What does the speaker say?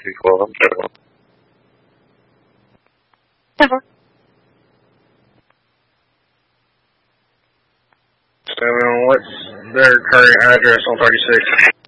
212, I'm checking. 7, what's their current address on 36?